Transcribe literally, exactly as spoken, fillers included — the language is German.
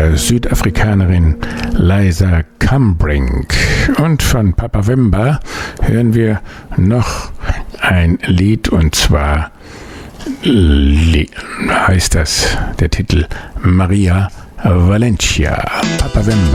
der Südafrikanerin Liza Cambrink. Und von Papa Wemba hören wir noch ein Lied, und zwar heißt das der Titel Maria Valencia. Papa Wemba.